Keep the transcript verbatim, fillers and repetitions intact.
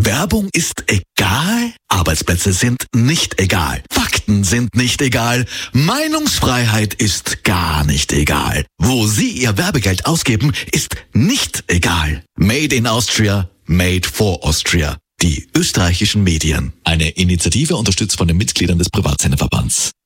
Werbung ist egal? Arbeitsplätze sind nicht egal. Fakten sind nicht egal. Meinungsfreiheit ist gar nicht egal. Wo Sie Ihr Werbegeld ausgeben, ist nicht egal. Made in Austria, made for Austria. Die österreichischen Medien. Eine Initiative unterstützt von den Mitgliedern des Privatsenderverbands.